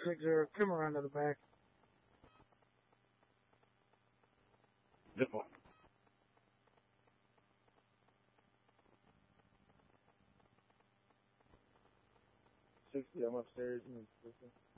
6-0. Come around to the back. Zippo. 60, I'm upstairs in the system.